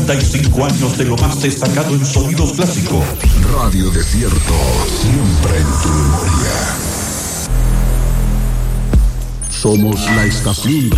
35 años de lo más destacado en sonidos clásicos. Radio Desierto, siempre en tu memoria. Somos la estación